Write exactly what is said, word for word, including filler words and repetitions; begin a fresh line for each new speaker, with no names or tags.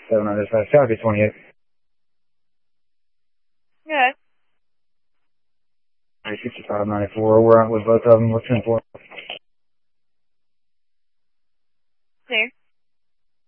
seven on this side. Copy, twenty-eight.
Good.
sixty-five ninety-four. We're out with both of them. What's in for?